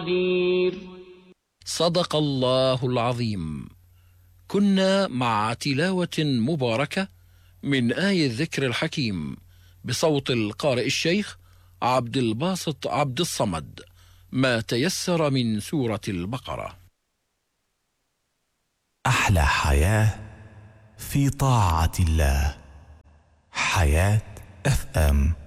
صدق الله العظيم. كنا مع تلاوة مباركة من آية الذكر الحكيم بصوت القارئ الشيخ عبد الباسط عبد الصمد، ما تيسر من سورة البقرة. أحلى حياة في طاعة الله. حياة FM.